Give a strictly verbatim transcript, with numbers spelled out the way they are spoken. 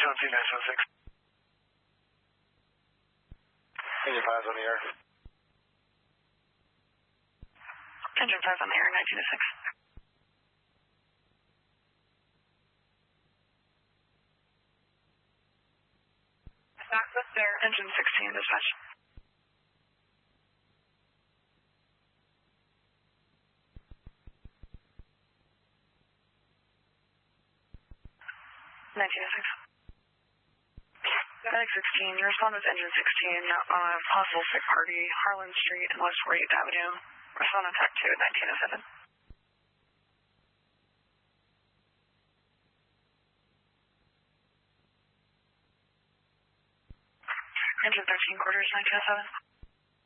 John C nine seven six. Engine five's on the air. Engine five's on the air, nineteen oh six. Access there. Engine sixteen, dispatch. nineteen oh six. Medic sixteen, you respond with engine sixteen on a possible sick party, Harlan Street and West forty-eighth Avenue. Respond on track two at nineteen oh seven. Engine thirteen, quarters, nineteen oh seven.